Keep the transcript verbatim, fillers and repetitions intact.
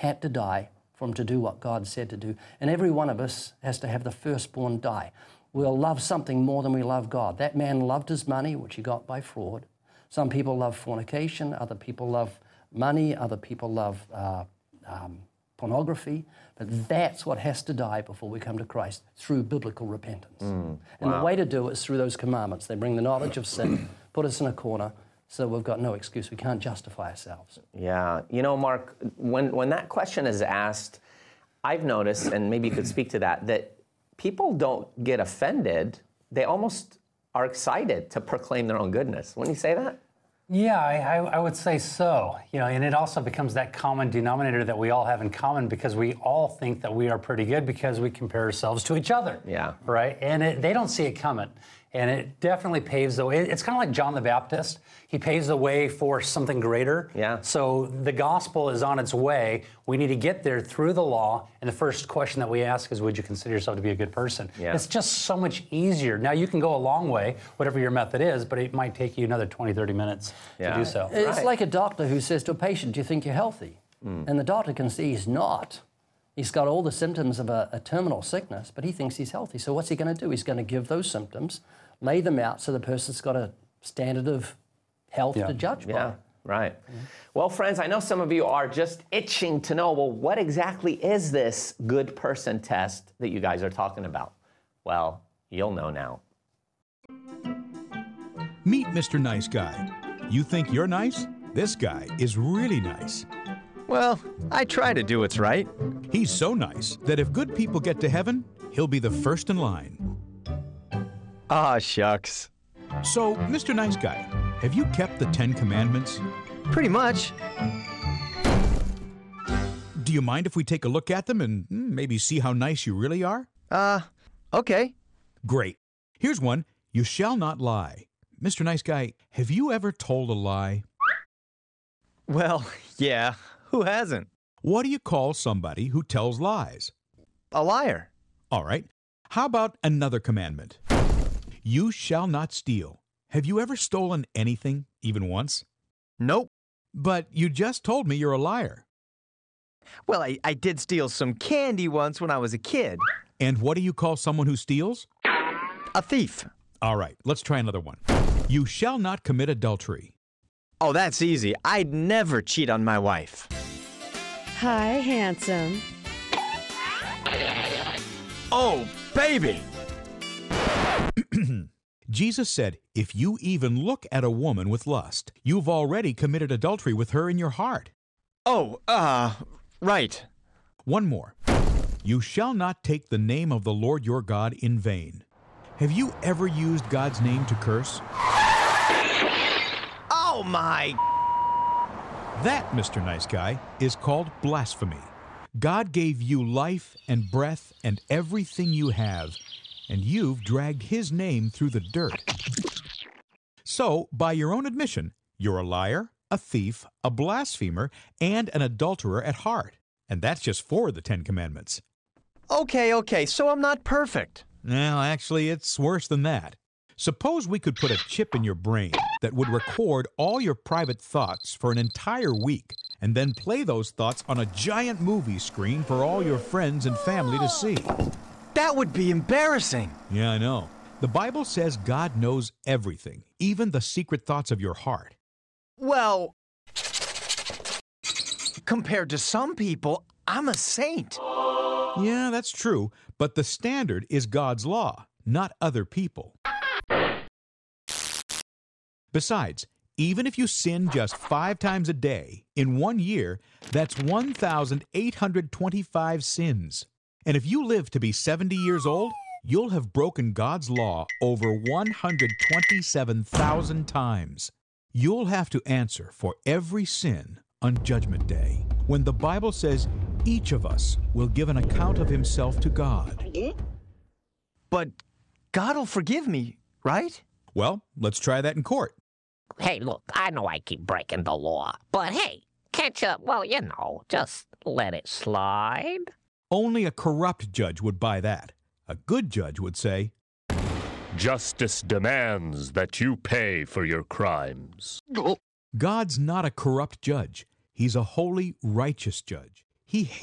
had to die for him to do what God said to do. And every one of us has to have the firstborn die. We'll love something more than we love God. That man loved his money, which he got by fraud. Some people love fornication, other people love money, other people love uh, um, pornography, but that's what has to die before we come to Christ, through biblical repentance. Mm, and wow. the way to do it is through those commandments. They bring the knowledge of sin, put us in a corner, so we've got no excuse. We can't justify ourselves. Yeah. You know, Mark, when, when that question is asked, I've noticed, and maybe you could speak to that, that people don't get offended. They almost are excited to proclaim their own goodness. Wouldn't you say that? Yeah, I, I, I would say so. You know, and it also becomes that common denominator that we all have in common, because we all think that we are pretty good because we compare ourselves to each other. Yeah. Right? And it, they don't see it coming. And it definitely paves the way. It's kind of like John the Baptist. He paves the way for something greater. Yeah. So the gospel is on its way. We need to get there through the law. And the first question that we ask is, would you consider yourself to be a good person? Yeah. It's just so much easier. Now, you can go a long way, whatever your method is, but it might take you another twenty, thirty minutes yeah. to do so. It's right. like a doctor who says to a patient, do you think you're healthy? Mm. And the doctor can see he's not. He's got all the symptoms of a, a terminal sickness, but he thinks he's healthy. So what's he going to do? He's going to give those symptoms, lay them out so the person's got a standard of health yeah. to judge by. Yeah, right. Mm-hmm. Well, friends, I know some of you are just itching to know, well, what exactly is this good person test that you guys are talking about? Well, you'll know now. Meet Mister Nice Guy. You think you're nice? This guy is really nice. Well, I try to do what's right. He's so nice that if good people get to heaven, he'll be the first in line. Ah, shucks. So, Mister Nice Guy, have you kept the Ten Commandments? Pretty much. Do you mind if we take a look at them and maybe see how nice you really are? Uh, okay. Great. Here's one. You shall not lie. Mister Nice Guy, have you ever told a lie? Well, yeah. Who hasn't? What do you call somebody who tells lies? A liar. All right. How about another commandment? You shall not steal. Have you ever stolen anything, even once? Nope. But you just told me you're a liar. Well, I, I did steal some candy once when I was a kid. And what do you call someone who steals? A thief. All right, let's try another one. You shall not commit adultery. Oh, that's easy. I'd never cheat on my wife. Hi, handsome. Oh, baby! Jesus said, if you even look at a woman with lust, you've already committed adultery with her in your heart. Oh, uh, right. One more. You shall not take the name of the Lord your God in vain. Have you ever used God's name to curse? Oh, my... That, Mister Nice Guy, is called blasphemy. God gave you life and breath and everything you have, and you've dragged His name through the dirt. So, by your own admission, you're a liar, a thief, a blasphemer, and an adulterer at heart. And that's just four of the Ten Commandments. Okay, okay, so I'm not perfect. Well, actually, it's worse than that. Suppose we could put a chip in your brain that would record all your private thoughts for an entire week and then play those thoughts on a giant movie screen for all your friends and family to see. That would be embarrassing. Yeah, I know. The Bible says God knows everything, even the secret thoughts of your heart. Well, compared to some people, I'm a saint. Yeah, that's true, but the standard is God's law, not other people. Besides, even if you sin just five times a day, in one year, that's one thousand eight hundred twenty-five sins. And if you live to be seventy years old, you'll have broken God's law over one hundred twenty-seven thousand times. You'll have to answer for every sin on Judgment Day, when the Bible says each of us will give an account of himself to God. But God'll forgive me, right? Well, let's try that in court. Hey, look, I know I keep breaking the law, but hey, can't you, well, you know, just let it slide? Only a corrupt judge would buy that. A good judge would say, Justice demands that you pay for your crimes. God's not a corrupt judge. He's a holy, righteous judge. He